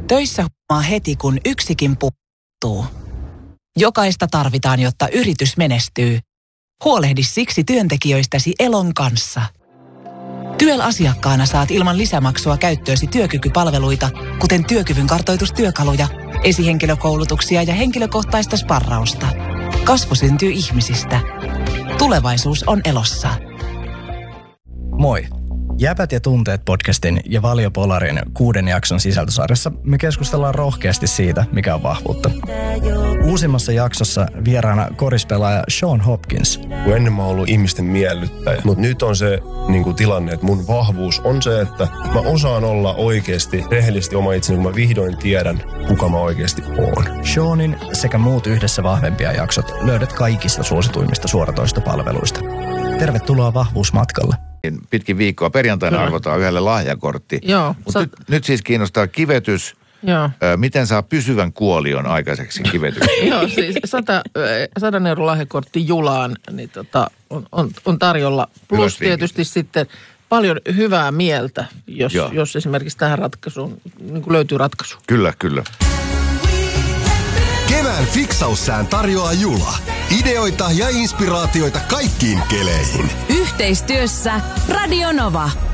Töissä huomaa heti, kun yksikin puuttuu. Jokaista tarvitaan, jotta yritys menestyy. Huolehdi siksi työntekijöistäsi Elon kanssa. TYEL-asiakkaana saat ilman lisämaksua käyttöösi työkykypalveluita, kuten työkyvyn kartoitustyökaluja, esihenkilökoulutuksia ja henkilökohtaista sparrausta. Kasvu syntyy ihmisistä. Tulevaisuus on Elossa. Moi! Jäpät ja tunteet podcastin ja Valio Polarin 6 jakson sisältösarjassa me keskustellaan rohkeasti siitä, mikä on vahvuutta. Uusimmassa jaksossa vieraana korispelaaja Sean Hopkins. Ennen mä oon ollut ihmisten miellyttäjä, mutta nyt on se tilanne, että mun vahvuus on se, että mä osaan olla oikeasti rehellisesti oma itseni, kun mä vihdoin tiedän, kuka mä oikeasti oon. Seanin sekä muut yhdessä vahvempia jaksot löydät kaikista suosituimmista suoratoistopalveluista. Tervetuloa vahvuusmatkalle. Pitkin viikkoa. Perjantaina arvotaan yhdelle lahjakortti. Joo. Mutta nyt siis kiinnostaa kivetys. Joo. Miten saa pysyvän kuolion aikaiseksi kivetyksen? Joo, siis 100 € lahjakortti Julaan niin on tarjolla. Plus tietysti sitten paljon hyvää mieltä, jos esimerkiksi tähän ratkaisuun niin kuin löytyy ratkaisu. Kyllä, kyllä. Kevään fiksaussään tarjoaa Jula. Ideoita ja inspiraatioita kaikkiin keleihin. Yhteistyössä Radio Nova.